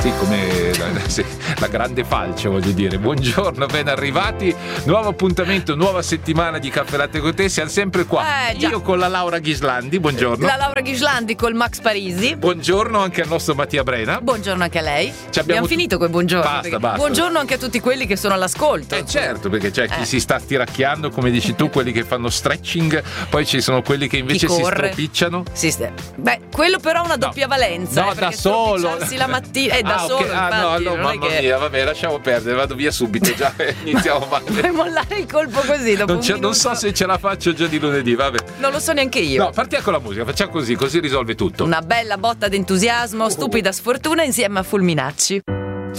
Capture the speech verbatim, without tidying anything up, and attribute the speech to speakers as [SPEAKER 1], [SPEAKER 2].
[SPEAKER 1] Sì, come la, sì, la grande falce, voglio dire. Buongiorno, ben arrivati. Nuovo appuntamento, nuova settimana di Caffè Latte con te. Siamo sempre qua.
[SPEAKER 2] Eh,
[SPEAKER 1] Io con la Laura Ghislandi, buongiorno.
[SPEAKER 2] La Laura Ghislandi col Max Parisi.
[SPEAKER 1] Buongiorno anche al nostro Mattia Brena.
[SPEAKER 2] Buongiorno anche a lei.
[SPEAKER 1] Ci abbiamo
[SPEAKER 2] abbiamo finito quel buongiorno.
[SPEAKER 1] Basta, basta.
[SPEAKER 2] Buongiorno anche a tutti quelli che sono all'ascolto.
[SPEAKER 1] Eh certo, perché c'è chi
[SPEAKER 2] Eh.
[SPEAKER 1] si sta stiracchiando, come dici tu, quelli che fanno stretching, poi ci sono quelli che invece
[SPEAKER 2] Chi
[SPEAKER 1] si
[SPEAKER 2] corre.
[SPEAKER 1] stropicciano.
[SPEAKER 2] Sì, sì. Beh, quello però ha una
[SPEAKER 1] No.
[SPEAKER 2] doppia valenza.
[SPEAKER 1] No,
[SPEAKER 2] eh,
[SPEAKER 1] da
[SPEAKER 2] perché
[SPEAKER 1] solo.
[SPEAKER 2] stropicciarsi la mattina. Eh, da
[SPEAKER 1] Ah, ok.
[SPEAKER 2] solo.
[SPEAKER 1] Ah, no,
[SPEAKER 2] infatti,
[SPEAKER 1] no,
[SPEAKER 2] non è
[SPEAKER 1] mamma
[SPEAKER 2] che
[SPEAKER 1] mia, vabbè, lasciamo perdere, vado via subito, già iniziamo male.
[SPEAKER 2] puoi mollare il colpo così dopo
[SPEAKER 1] Non,
[SPEAKER 2] un
[SPEAKER 1] ce- non
[SPEAKER 2] minuto.
[SPEAKER 1] so se ce la faccio già di lunedì, vabbè.
[SPEAKER 2] Non lo so neanche io.
[SPEAKER 1] No, partiamo con la musica, facciamo così, così risolve tutto.
[SPEAKER 2] Una bella botta d'entusiasmo, stupida sfortuna insieme a Fulminacci.